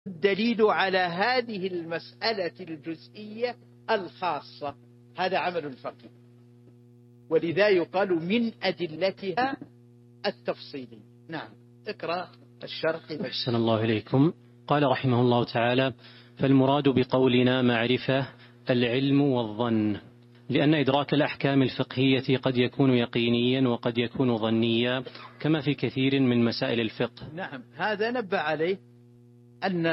الدليل على هذه المسألة الجزئية الخاصة، هذا عمل الفقيه، ولذا يقال من أدلتها التفصيلي. نعم، اقرأ الشرح. أحسن الله إليكم. قال رحمه الله تعالى: فالمراد بقولنا معرفة العلم والظن، لأن إدراك الأحكام الفقهية قد يكون يقينيا وقد يكون ظنيا كما في كثير من مسائل الفقه. نعم، هذا نبه عليه أن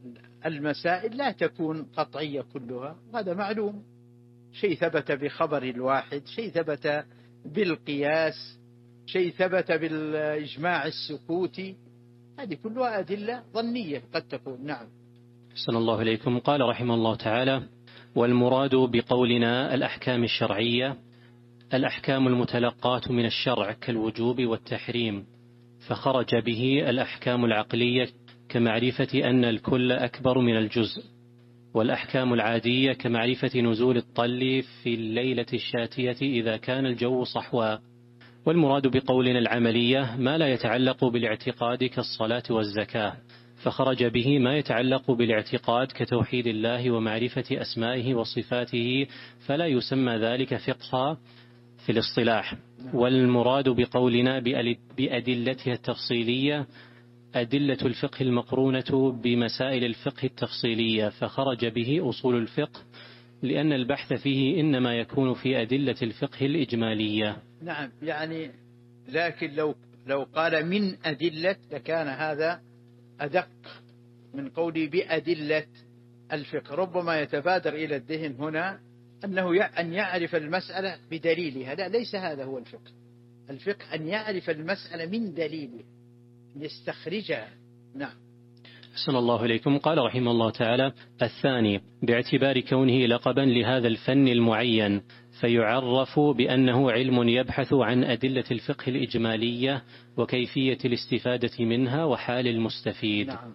المسائل لا تكون قطعية كلها، هذا معلوم، شيء ثبت بخبر الواحد، شيء ثبت بالقياس، شيء ثبت بالإجماع السكوتي، هذه كلها أدلة ظنية قد تكون. نعم. أحسن الله إليكم. قال رحمه الله تعالى: والمراد بقولنا الأحكام الشرعية الأحكام المتلقاة من الشرع كالوجوب والتحريم، فخرج به الأحكام العقلية كمعرفة أن الكل أكبر من الجزء، والأحكام العادية كمعرفة نزول الطل في الليلة الشاتية إذا كان الجو صحوا. والمراد بقولنا العملية ما لا يتعلق بالاعتقاد كالصلاة والزكاة، فخرج به ما يتعلق بالاعتقاد كتوحيد الله ومعرفة أسمائه وصفاته، فلا يسمى ذلك فقها في الاصطلاح. والمراد بقولنا بأدلتها التفصيلية أدلة الفقه المقرونة بمسائل الفقه التفصيلية، فخرج به أصول الفقه، لأن البحث فيه إنما يكون في أدلة الفقه الإجمالية. نعم، يعني لكن لو قال من أدلة لكان هذا أدق من قولي بأدلة الفقه. ربما يتبادر إلى الذهن هنا أنه أن يعرف المسألة بدليلها، لا، ليس هذا هو الفقه. الفقه أن يعرف المسألة من دليلها، يستخرجها. نعم. أحسن الله إليكم. قال رحمه الله تعالى: الثاني باعتبار كونه لقبا لهذا الفن المعين، فيعرف بأنه علم يبحث عن أدلة الفقه الإجمالية وكيفية الاستفادة منها وحال المستفيد. نعم،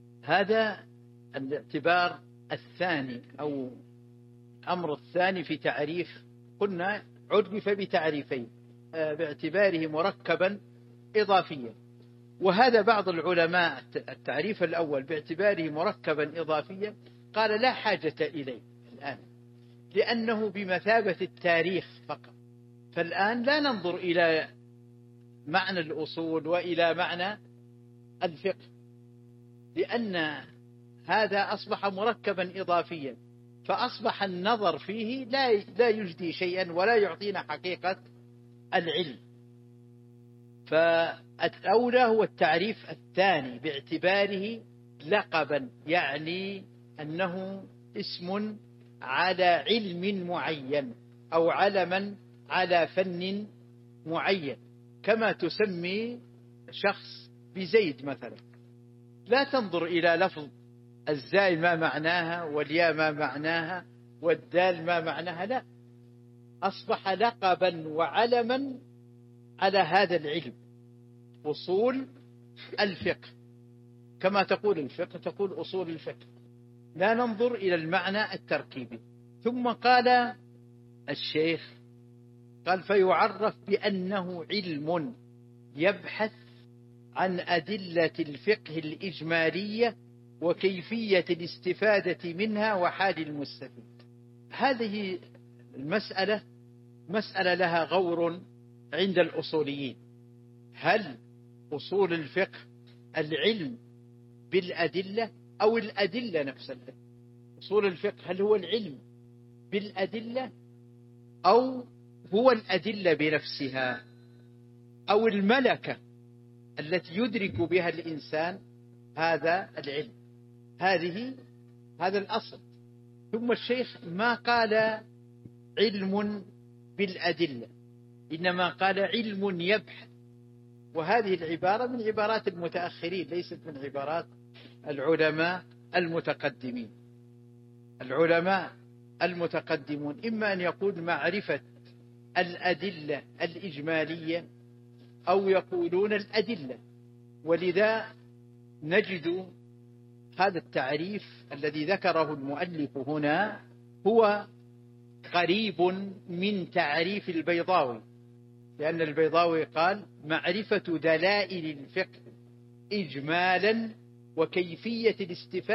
هذا الاعتبار الثاني أو الأمر الثاني في تعريف. قلنا عرف بتعريفين: باعتباره مركبا إضافيا، وهذا بعض العلماء التعريف الأول باعتباره مركبا إضافيا قال لا حاجة إليه الآن، لأنه بمثابة التاريخ فقط. فالآن لا ننظر إلى معنى الأصول وإلى معنى الفقه، لأن هذا أصبح مركبا إضافيا، فأصبح النظر فيه لا يجدي شيئا ولا يعطينا حقيقة العلم. فالأولى هو التعريف الثاني باعتباره لقبا، يعني أنه اسم على علم معين أو علما على فن معين، كما تسمي شخص بزيد مثلا، لا تنظر إلى لفظ الزاي ما معناها والياء ما معناها والدال ما معناها، لا، أصبح لقبا وعلما على هذا العلم، أصول الفقه. كما تقول الفقه تقول أصول الفقه، لا ننظر إلى المعنى التركيبي. ثم قال الشيخ قال: فيعرف بأنه علم يبحث عن أدلة الفقه الإجمالية وكيفية الاستفادة منها وحال المستفيد. هذه المسألة مسألة لها غور عند الأصوليين. هل أصول الفقه العلم بالأدلة أو الأدلة نفسها؟ أصول الفقه هل هو العلم بالأدلة أو هو الأدلة بنفسها أو الملكة التي يدرك بها الإنسان هذا العلم؟ هذا الأصل. ثم الشيخ ما قال علم بالأدلة، إنما قال علم يبحث، وهذه العبارة من عبارات المتأخرين ليست من عبارات العلماء المتقدمين. العلماء المتقدمون إما أن يقول معرفة الأدلة الإجمالية أو يقولون الأدلة، ولذا نجد هذا التعريف الذي ذكره المؤلف هنا هو قريب من تعريف البيضاوي، لأن البيضاوي قال: معرفة دلائل الفقه إجمالا وكيفية الاستفادة